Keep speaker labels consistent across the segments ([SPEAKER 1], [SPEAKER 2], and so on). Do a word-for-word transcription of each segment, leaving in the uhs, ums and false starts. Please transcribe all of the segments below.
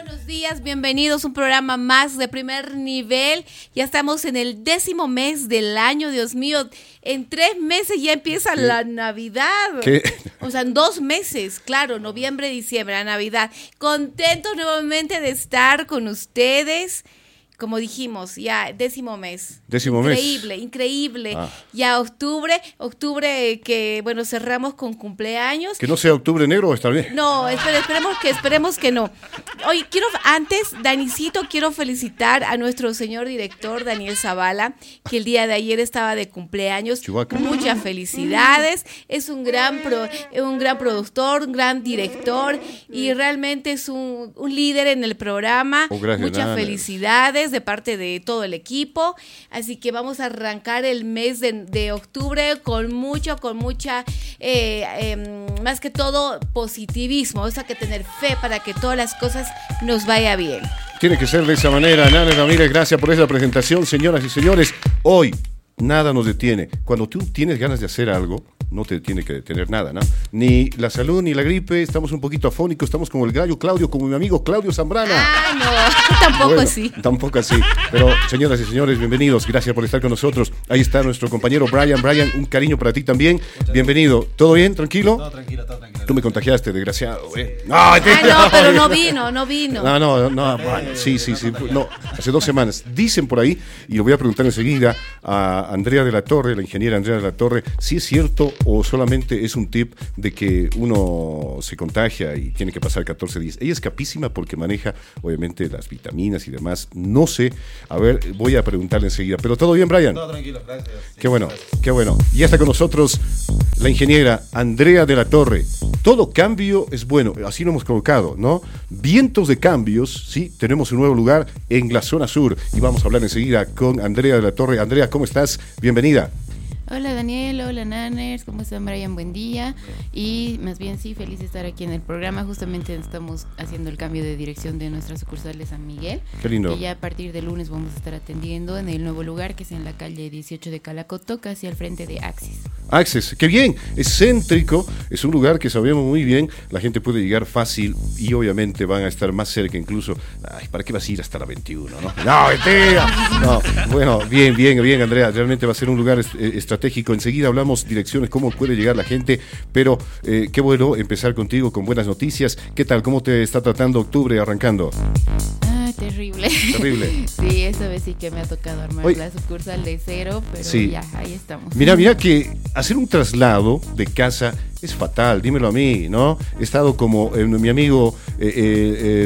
[SPEAKER 1] Buenos días, bienvenidos a un programa más de primer nivel. Ya estamos en el décimo mes del año, Dios mío. En tres meses ya empieza
[SPEAKER 2] ¿Qué?
[SPEAKER 1] la Navidad.
[SPEAKER 2] ¿Qué?
[SPEAKER 1] O sea, en dos meses, claro, noviembre, diciembre, la Navidad. Contentos nuevamente de estar con ustedes. Como dijimos, ya décimo mes.
[SPEAKER 2] Décimo mes.
[SPEAKER 1] Increíble, increíble.
[SPEAKER 2] Ah.
[SPEAKER 1] Ya octubre, octubre que, bueno, cerramos con cumpleaños.
[SPEAKER 2] Que no sea octubre negro, está bien.
[SPEAKER 1] No, espere, esperemos que, esperemos que no. Oye, quiero, antes, Danicito, quiero felicitar a nuestro señor director, Daniel Zavala, que el día de ayer estaba de cumpleaños.
[SPEAKER 2] Chihuahua.
[SPEAKER 1] Muchas felicidades. Es un gran, pro, un gran productor, un gran director y realmente es un, un líder en el programa.
[SPEAKER 2] Oh, gracias,
[SPEAKER 1] Muchas
[SPEAKER 2] Nana.
[SPEAKER 1] felicidades de parte de todo el equipo. Así que vamos a arrancar el mes de, de octubre con mucho, con mucha, eh, eh, más que todo, positivismo. O sea, que tener fe para que todas las cosas nos vaya bien.
[SPEAKER 2] Tiene que ser de esa manera. Nana Ramírez, gracias por esa presentación, señoras y señores. Hoy nada nos detiene. Cuando tú tienes ganas de hacer algo, no te tiene que detener nada, ¿no? Ni la salud, ni la gripe, estamos un poquito afónicos, estamos como el gallo Claudio, como mi amigo Claudio Zambrana.
[SPEAKER 1] Ah, no, tampoco
[SPEAKER 2] Bueno,
[SPEAKER 1] así.
[SPEAKER 2] Tampoco así. Pero, señoras y señores, bienvenidos. Gracias por estar con nosotros. Ahí está nuestro compañero Brian. Brian, un cariño para ti también. Bienvenido. ¿Todo bien? ¿Tranquilo?
[SPEAKER 3] Todo tranquilo, todo tranquilo.
[SPEAKER 2] Tú me contagiaste, desgraciado, ¿eh? No,
[SPEAKER 1] Ah, no, pero no vino, no vino.
[SPEAKER 2] No, no, no, bueno, sí, sí, sí, no, hace dos semanas. Dicen por ahí, y lo voy a preguntar enseguida a Andrea de la Torre, la ingeniera Andrea de la Torre, si es cierto o solamente es un tip de que uno se contagia y tiene que pasar catorce días. Ella es capísima porque maneja, obviamente, las vitaminas y demás. No sé, a ver, voy a preguntarle enseguida. Pero todo bien, Brian.
[SPEAKER 3] Todo tranquilo, gracias. Sí,
[SPEAKER 2] Qué bueno,
[SPEAKER 3] gracias.
[SPEAKER 2] qué bueno. Y ya está con nosotros la ingeniera Andrea de la Torre. Todo cambio es bueno, así lo hemos colocado, ¿no? Vientos de cambios, sí, tenemos un nuevo lugar en la zona sur y vamos a hablar enseguida con Andrea de la Torre. Andrea, ¿cómo estás? Bienvenida.
[SPEAKER 4] Hola Daniel, hola Nanners, ¿cómo están Brian? Buen día. Y más bien sí, feliz de estar aquí en el programa. Justamente estamos haciendo el cambio de dirección de nuestra sucursal de San Miguel.
[SPEAKER 2] Qué lindo.
[SPEAKER 4] Y ya a partir de lunes vamos a estar atendiendo en el nuevo lugar, que es en la calle dieciocho de Calacoto, casi al frente de Axis.
[SPEAKER 2] Access, qué bien, es céntrico, es un lugar que sabemos muy bien, la gente puede llegar fácil y obviamente van a estar más cerca incluso. Ay, ¿para qué vas a ir hasta la veintiuno, no? No, mentira. No, bueno, bien, bien, bien, Andrea, realmente va a ser un lugar est- estratégico. Enseguida hablamos direcciones, cómo puede llegar la gente, pero eh, qué bueno empezar contigo con buenas noticias. ¿Qué tal? ¿Cómo te está tratando octubre arrancando?
[SPEAKER 4] Ah, terrible.
[SPEAKER 2] Terrible.
[SPEAKER 4] Sí, esta vez sí que me ha tocado armar
[SPEAKER 2] Oye.
[SPEAKER 4] la sucursal de cero, pero
[SPEAKER 2] Sí.
[SPEAKER 4] ya, ahí estamos.
[SPEAKER 2] Mira, mira que hacer un traslado de casa es fatal, dímelo a mí, ¿no? He estado como eh, mi amigo, eh, eh,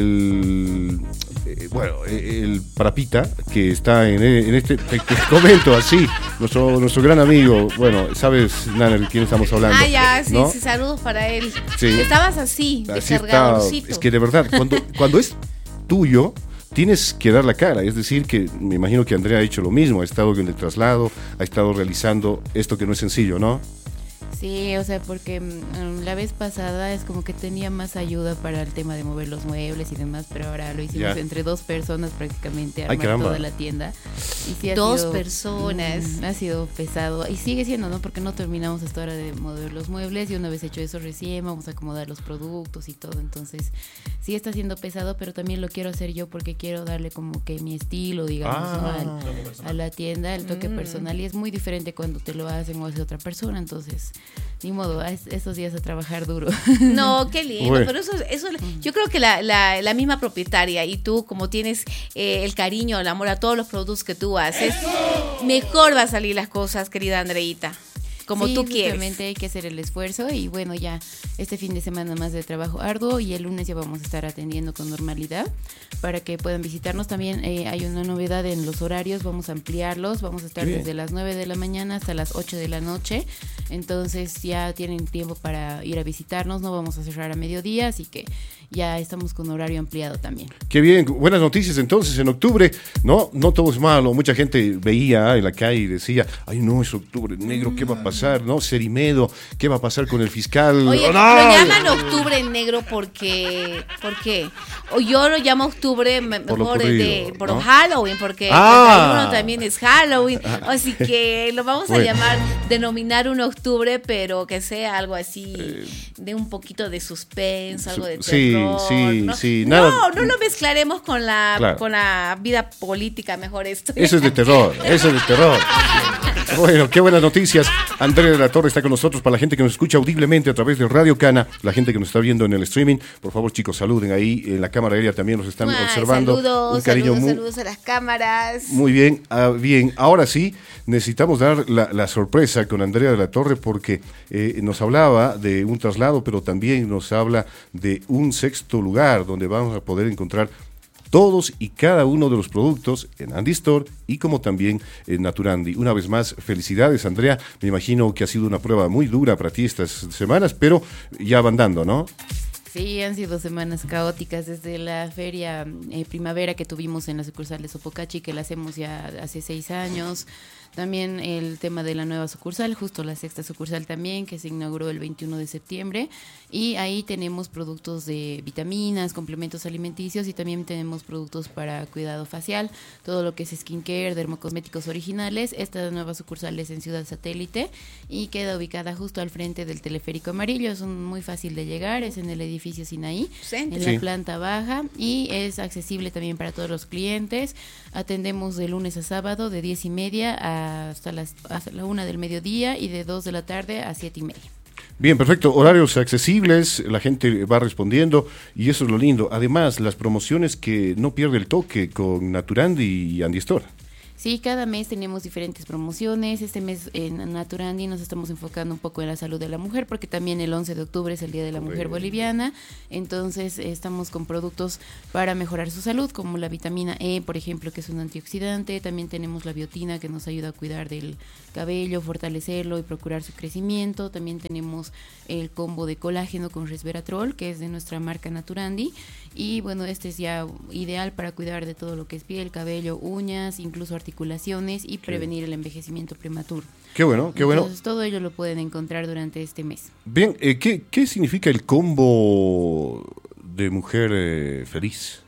[SPEAKER 2] el, eh, bueno, eh, el Parapita, que está en, en este, te, te comento así, nuestro, nuestro gran amigo, bueno, sabes, Nana, de quién estamos hablando.
[SPEAKER 1] Ah, ya, sí,
[SPEAKER 2] ¿no?
[SPEAKER 1] sí, saludos para él.
[SPEAKER 2] Sí.
[SPEAKER 1] Estabas así,
[SPEAKER 2] Así está,
[SPEAKER 1] descargadorcito.
[SPEAKER 2] es que de verdad, cuando, cuando es tuyo, tienes que dar la cara, es decir, que me imagino que Andrea ha hecho lo mismo, ha estado en el traslado, ha estado realizando esto que no es sencillo, ¿no?
[SPEAKER 4] Sí, o sea, porque mm, la vez pasada es como que tenía más ayuda para el tema de mover los muebles y demás, pero ahora lo hicimos
[SPEAKER 2] Ya.
[SPEAKER 4] entre dos personas prácticamente,
[SPEAKER 2] Ay,
[SPEAKER 4] armar
[SPEAKER 2] caramba.
[SPEAKER 4] toda la tienda. Y sí ha
[SPEAKER 1] Dos
[SPEAKER 4] sido,
[SPEAKER 1] personas.
[SPEAKER 4] mm, ha sido pesado y sigue siendo, ¿no? Porque no terminamos hasta ahora de mover los muebles y una vez hecho eso recién vamos a acomodar los productos y todo, entonces sí está siendo pesado, pero también lo quiero hacer yo porque quiero darle como que mi estilo, digamos,
[SPEAKER 2] Ah.
[SPEAKER 4] ¿no? Al- a la tienda, el toque
[SPEAKER 1] Mm.
[SPEAKER 4] personal, y es muy diferente cuando te lo hacen o hace otra persona, entonces ni modo, es- esos días a trabajar duro.
[SPEAKER 1] No, qué lindo,
[SPEAKER 2] Bueno.
[SPEAKER 1] pero eso, eso yo creo que la, la, la misma propietaria y tú, como tienes eh, el cariño, el amor a todos los productos que tú haces, mejor va a salir las cosas, querida Andreita, como
[SPEAKER 4] Sí,
[SPEAKER 1] tú quieres.
[SPEAKER 4] justamente hay que hacer el esfuerzo y bueno, ya este fin de semana más de trabajo arduo y el lunes ya vamos a estar atendiendo con normalidad para que puedan visitarnos. También eh, hay una novedad en los horarios, vamos a ampliarlos, vamos a estar
[SPEAKER 2] Bien.
[SPEAKER 4] desde las nueve de la mañana hasta las ocho de la noche, entonces ya tienen tiempo para ir a visitarnos, no vamos a cerrar a mediodía, así que ya estamos con horario ampliado también.
[SPEAKER 2] Qué bien, buenas noticias entonces en octubre, no, no todo es malo, mucha gente veía en la calle y decía, ay no, es octubre negro, ¿qué va a pasar? No, Cerimedo, ¿qué va a pasar con el fiscal?
[SPEAKER 1] Oye,
[SPEAKER 2] ¡Oh,
[SPEAKER 1] lo
[SPEAKER 2] no!
[SPEAKER 1] llaman octubre negro porque, ¿por qué? O yo lo llamo octubre me-
[SPEAKER 2] Por lo
[SPEAKER 1] mejor
[SPEAKER 2] ocurrido,
[SPEAKER 1] de, por
[SPEAKER 2] ¿no?
[SPEAKER 1] Halloween, porque
[SPEAKER 2] Ah.
[SPEAKER 1] el treinta y uno también es Halloween, así que lo vamos a
[SPEAKER 2] Bueno.
[SPEAKER 1] llamar, denominar un octubre, pero que sea algo así de un poquito de suspenso, algo de
[SPEAKER 2] Sí,
[SPEAKER 1] favor,
[SPEAKER 2] sí,
[SPEAKER 1] no,
[SPEAKER 2] sí, nada.
[SPEAKER 1] No, no lo mezclaremos con la,
[SPEAKER 2] Claro.
[SPEAKER 1] con la vida política, mejor esto.
[SPEAKER 2] Eso es de terror, eso es de terror. Bueno, qué buenas noticias. Andrea de la Torre está con nosotros. Para la gente que nos escucha audiblemente a través de Radio Cana, la gente que nos está viendo en el streaming, por favor, chicos, saluden ahí. En la cámara aérea también nos están
[SPEAKER 1] Ay,
[SPEAKER 2] observando.
[SPEAKER 1] Saludos,
[SPEAKER 2] Un cariño
[SPEAKER 1] saludos,
[SPEAKER 2] muy,
[SPEAKER 1] saludos a las cámaras.
[SPEAKER 2] muy bien. Ah, bien, ahora sí, necesitamos dar la, la sorpresa con Andrea de la Torre porque eh, nos hablaba de un traslado, pero también nos habla de un sexto lugar donde vamos a poder encontrar todos y cada uno de los productos en Andy Store y como también en Naturandi. Una vez más, felicidades, Andrea. Me imagino que ha sido una prueba muy dura para ti estas semanas, pero ya van dando, ¿no?
[SPEAKER 4] Sí, han sido semanas caóticas desde la feria eh, primavera que tuvimos en la sucursal de Sopocachi, que la hacemos ya hace seis años. También el tema de la nueva sucursal, justo la sexta sucursal también, que se inauguró el veintiuno de septiembre. Y ahí tenemos productos de vitaminas, complementos alimenticios y también tenemos productos para cuidado facial, todo lo que es skincare, dermocosméticos originales. Esta nueva sucursal es en Ciudad Satélite y queda ubicada justo al frente del Teleférico Amarillo. Es un, muy fácil de llegar, es en el edificio Sinaí, en
[SPEAKER 2] Sí.
[SPEAKER 4] la planta baja, y es accesible también para todos los clientes. Atendemos de lunes a sábado de diez y media hasta, las, hasta la una del mediodía y de dos de la tarde a siete y media.
[SPEAKER 2] Bien, perfecto. Horarios accesibles, la gente va respondiendo y eso es lo lindo. Además, las promociones que no pierde el toque con Naturandi y Andy Store.
[SPEAKER 4] Sí, cada mes tenemos diferentes promociones. Este mes en Naturandi nos estamos enfocando un poco en la salud de la mujer, porque también el once de octubre es el Día de la Mujer Boliviana. Entonces estamos con productos para mejorar su salud, como la vitamina E, por ejemplo, que es un antioxidante. También tenemos la biotina, que nos ayuda a cuidar del cabello, fortalecerlo y procurar su crecimiento. También tenemos el combo de colágeno con resveratrol, que es de nuestra marca Naturandi. Y bueno, este es ya ideal para cuidar de todo lo que es piel, cabello, uñas, incluso articulaciones y prevenir el envejecimiento prematuro.
[SPEAKER 2] Qué bueno, qué bueno.
[SPEAKER 4] Entonces, todo ello lo pueden encontrar durante este mes.
[SPEAKER 2] Bien, eh, ¿qué, ¿qué significa el combo de mujer eh, feliz?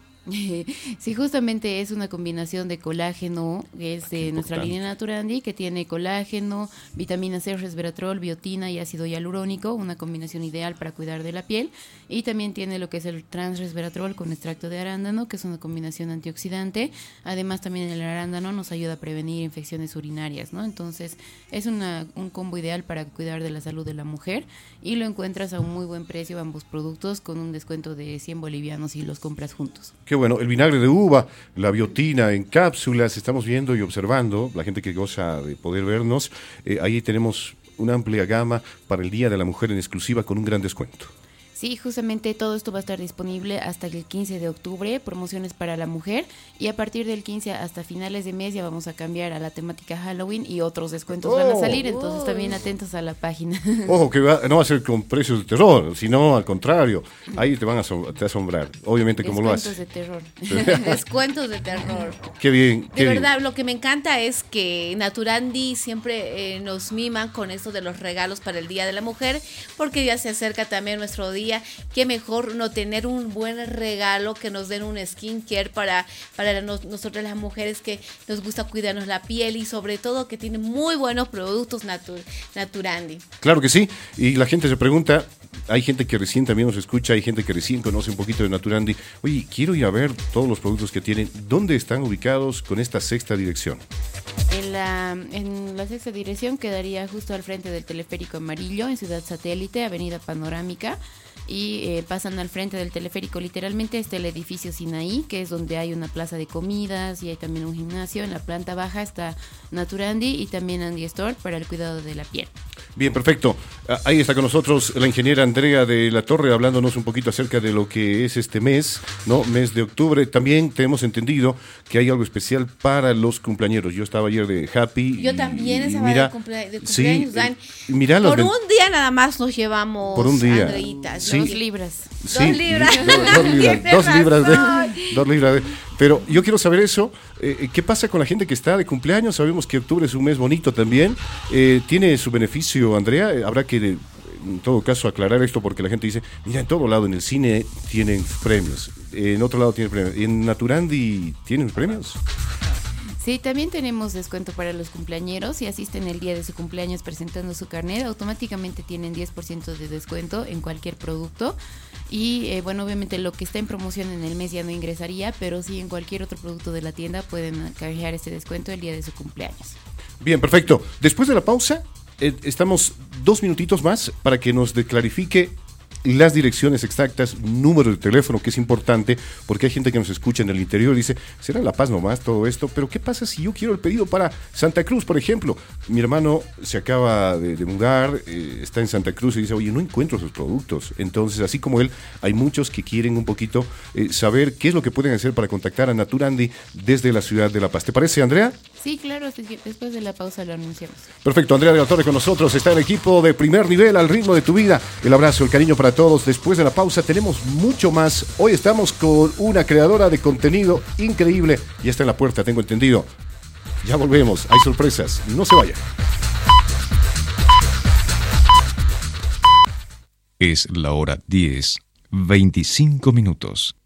[SPEAKER 4] Sí, justamente es una combinación de colágeno, que es de nuestra línea Naturandi, que tiene colágeno, vitamina C, resveratrol, biotina y ácido hialurónico, una combinación ideal para cuidar de la piel. Y también tiene lo que es el transresveratrol con extracto de arándano, que es una combinación antioxidante. Además, también el arándano nos ayuda a prevenir infecciones urinarias, ¿no? Entonces, es una, un combo ideal para cuidar de la salud de la mujer y lo encuentras a un muy buen precio, ambos productos, con un descuento de cien bolivianos si los compras juntos.
[SPEAKER 2] Qué bueno, el vinagre de uva, la biotina en cápsulas, estamos viendo y observando, la gente que goza de poder vernos, eh, ahí tenemos una amplia gama para el Día de la Mujer en exclusiva con un gran descuento.
[SPEAKER 4] Sí, justamente todo esto va a estar disponible hasta el quince de octubre, promociones para la mujer, y a partir del quince hasta finales de mes ya vamos a cambiar a la temática Halloween y otros descuentos oh, van a salir, entonces oh. también atentos a la página.
[SPEAKER 2] Ojo, que va, no va a ser con precios de terror, sino al contrario, ahí te van a asom- te asombrar, obviamente como lo hace.
[SPEAKER 4] Descuentos de terror.
[SPEAKER 1] Descuentos de terror.
[SPEAKER 2] Qué bien. Qué
[SPEAKER 1] de verdad,
[SPEAKER 2] bien.
[SPEAKER 1] lo que me encanta es que Naturandi siempre eh, nos miman con esto de los regalos para el Día de la Mujer, porque ya se acerca también nuestro día. Qué mejor no tener un buen regalo, que nos den un skincare para, para nos, nosotras las mujeres que nos gusta cuidarnos la piel y sobre todo que tiene muy buenos productos natu- Naturandi.
[SPEAKER 2] Claro que sí, y la gente se pregunta, hay gente que recién también nos escucha, hay gente que recién conoce un poquito de Naturandi. Oye, quiero ir a ver todos los productos que tienen. ¿Dónde están ubicados con esta sexta dirección?
[SPEAKER 4] En la, en la sexta dirección quedaría justo al frente del Teleférico Amarillo, en Ciudad Satélite, Avenida Panorámica. Y eh, pasan al frente del teleférico, literalmente está el edificio Sinaí, que es donde hay una plaza de comidas y hay también un gimnasio. En la planta baja está Naturandi y también Andy Store para el cuidado de la piel.
[SPEAKER 2] Bien, perfecto. Ahí está con nosotros la ingeniera Andrea de la Torre hablándonos un poquito acerca de lo que es este mes, ¿no? Mes de octubre. También tenemos entendido que hay algo especial para los cumpleañeros. Yo estaba ayer de Happy.
[SPEAKER 1] Yo también estaba
[SPEAKER 2] mira,
[SPEAKER 1] de, cumplea- de cumpleaños,
[SPEAKER 2] sí,
[SPEAKER 1] Dan.
[SPEAKER 2] Mira
[SPEAKER 1] Por
[SPEAKER 2] ven-
[SPEAKER 1] un día nada más nos llevamos,
[SPEAKER 2] Por un día.
[SPEAKER 1] Andreitas,
[SPEAKER 2] Sí.
[SPEAKER 1] ¿no?
[SPEAKER 4] Dos libras.
[SPEAKER 2] Sí,
[SPEAKER 1] Dos libras.
[SPEAKER 2] do- dos libras,
[SPEAKER 1] Tienes
[SPEAKER 2] dos libras de,
[SPEAKER 1] razón.
[SPEAKER 2] dos libras de. Pero yo quiero saber eso. Eh, ¿Qué pasa con la gente que está de cumpleaños? Sabemos que octubre es un mes bonito también. Eh, ¿Tiene su beneficio, Andrea? Eh, habrá que, eh, en todo caso, aclarar esto porque la gente dice, mira, en todo lado, en el cine tienen premios, eh, en otro lado tienen premios, ¿en Naturandi tienen premios?
[SPEAKER 4] Sí, también tenemos descuento para los cumpleañeros. Si asisten el día de su cumpleaños presentando su carnet, automáticamente tienen diez por ciento de descuento en cualquier producto. Y eh, bueno, obviamente lo que está en promoción en el mes ya no ingresaría, pero sí en cualquier otro producto de la tienda pueden canjear este descuento el día de su cumpleaños.
[SPEAKER 2] Bien, perfecto. Después de la pausa, eh, estamos dos minutitos más para que nos clarifique las direcciones exactas, número de teléfono, que es importante, porque hay gente que nos escucha en el interior y dice, ¿será La Paz nomás todo esto? Pero ¿qué pasa si yo quiero el pedido para Santa Cruz, por ejemplo? Mi hermano se acaba de, de mudar, eh, está en Santa Cruz y dice, oye, no encuentro sus productos. Entonces, así como él, hay muchos que quieren un poquito eh, saber qué es lo que pueden hacer para contactar a Naturandi desde la ciudad de La Paz. ¿Te parece, Andrea?
[SPEAKER 4] Sí, claro, después de la pausa lo anunciamos.
[SPEAKER 2] Perfecto, Andrea de la Torre con nosotros, está el equipo de Primer Nivel al ritmo de tu vida. El abrazo, el cariño para todos. Después de la pausa tenemos mucho más. Hoy estamos con una creadora de contenido increíble. Ya está en la puerta, tengo entendido. Ya volvemos, hay sorpresas, no se vayan.
[SPEAKER 3] Es la hora diez, veinticinco minutos.